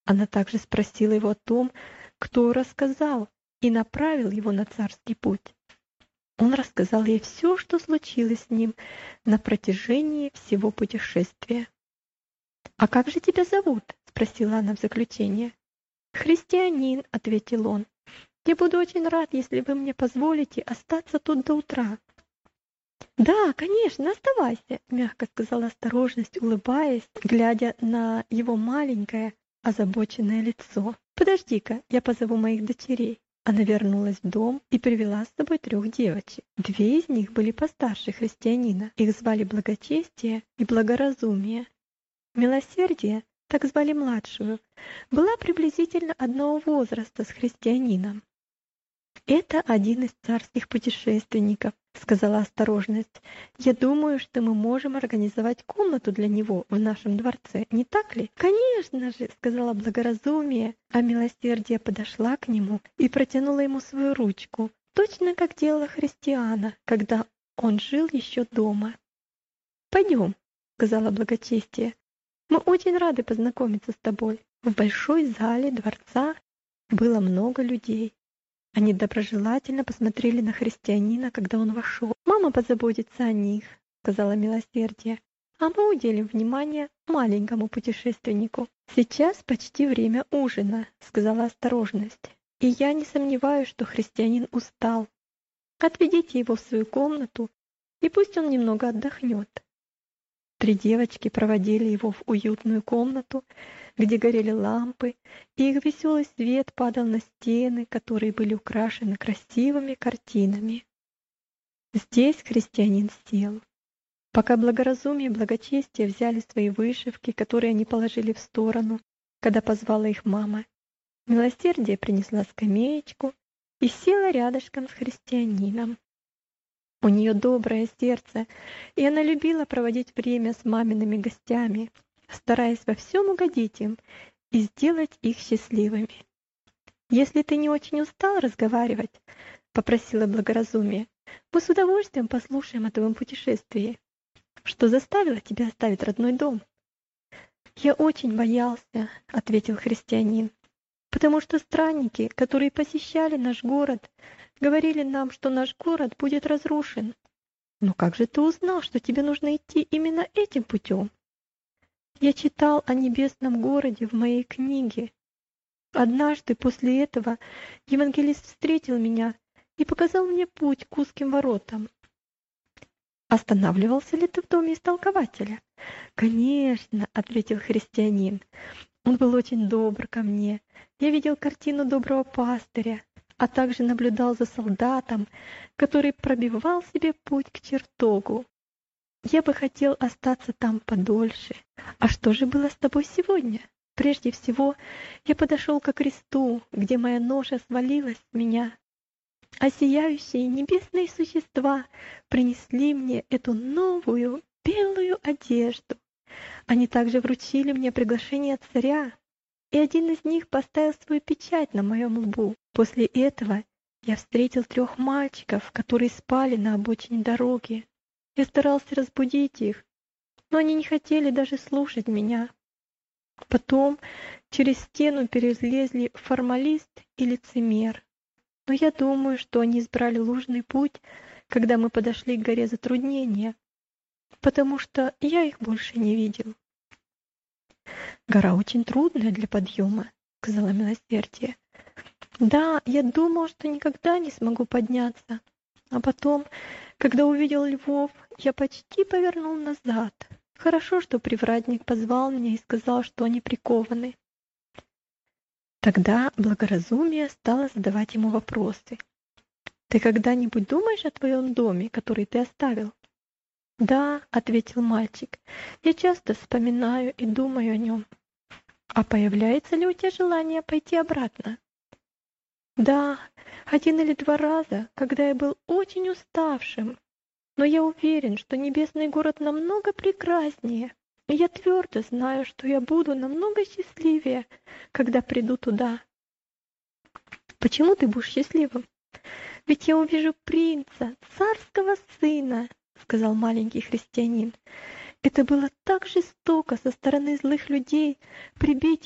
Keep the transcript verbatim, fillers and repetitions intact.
Она также спросила его о том, кто рассказал и направил его на царский путь. Он рассказал ей все, что случилось с ним на протяжении всего путешествия. «А как же тебя зовут?» — спросила она в заключение. «Христианин», — ответил он. «Я буду очень рад, если вы мне позволите остаться тут до утра». «Да, конечно, оставайся», — мягко сказала осторожность, улыбаясь, глядя на его маленькое, озабоченное лицо. «Подожди-ка, я позову моих дочерей». Она вернулась в дом и привела с собой трех девочек. Две из них были постарше христианина. Их звали Благочестие и Благоразумие. Милосердие, так звали младшую, была приблизительно одного возраста с христианином. «Это один из царских путешественников», — сказала осторожность. «Я думаю, что мы можем организовать комнату для него в нашем дворце, не так ли?» «Конечно же», — сказала Благоразумие, а Милосердие подошла к нему и протянула ему свою ручку, точно как делала Христиана, когда он жил еще дома. «Пойдем», — сказала Благочестие. «Мы очень рады познакомиться с тобой». В большой зале дворца было много людей. Они доброжелательно посмотрели на христианина, когда он вошел. «Мама позаботится о них», — сказала Милосердие, «а мы уделим внимание маленькому путешественнику». «Сейчас почти время ужина», — сказала осторожность, «и я не сомневаюсь, что христианин устал. Отведите его в свою комнату, и пусть он немного отдохнет». Три девочки проводили его в уютную комнату, где горели лампы, и их веселый свет падал на стены, которые были украшены красивыми картинами. Здесь христианин сел. Пока Благоразумие и Благочестие взяли свои вышивки, которые они положили в сторону, когда позвала их мама, Милосердие принесла скамеечку и села рядышком с христианином. У нее доброе сердце, и она любила проводить время с мамиными гостями, стараясь во всем угодить им и сделать их счастливыми. «Если ты не очень устал разговаривать, — попросила Благоразумие, — мы с удовольствием послушаем о твоем путешествии. Что заставило тебя оставить родной дом?» «Я очень боялся, — ответил христианин, — потому что странники, которые посещали наш город, говорили нам, что наш город будет разрушен. Но как же ты узнал, что тебе нужно идти именно этим путем?» «Я читал о небесном городе в моей книге. Однажды после этого евангелист встретил меня и показал мне путь к узким воротам». «Останавливался ли ты в доме истолкователя?» «Конечно, — ответил христианин. Он был очень добр ко мне. Я видел картину доброго пастыря, а также наблюдал за солдатом, который пробивал себе путь к чертогу. Я бы хотел остаться там подольше. А что же было с тобой сегодня? Прежде всего, я подошел ко кресту, где моя ноша свалилась с меня, а сияющие небесные существа принесли мне эту новую белую одежду. Они также вручили мне приглашение от царя, и один из них поставил свою печать на моем лбу. После этого я встретил трех мальчиков, которые спали на обочине дороги. Я старался разбудить их, но они не хотели даже слушать меня. Потом через стену перелезли формалист и лицемер. Но я думаю, что они избрали ложный путь, когда мы подошли к горе Затруднения, потому что я их больше не видел. «Гора очень трудная для подъема», — сказала Милосердие. «Да, я думал, что никогда не смогу подняться. А потом, когда увидел львов, я почти повернул назад. Хорошо, что привратник позвал меня и сказал, что они прикованы». Тогда Благоразумие стало задавать ему вопросы. «Ты когда-нибудь думаешь о твоем доме, который ты оставил?» «Да, — ответил мальчик, — я часто вспоминаю и думаю о нем». «А появляется ли у тебя желание пойти обратно?» «Да, один или два раза, когда я был очень уставшим. Но я уверен, что небесный город намного прекраснее, и я твердо знаю, что я буду намного счастливее, когда приду туда». «Почему ты будешь счастливым?» «Ведь я увижу принца, царского сына», — сказал маленький христианин. «Это было так жестоко со стороны злых людей прибить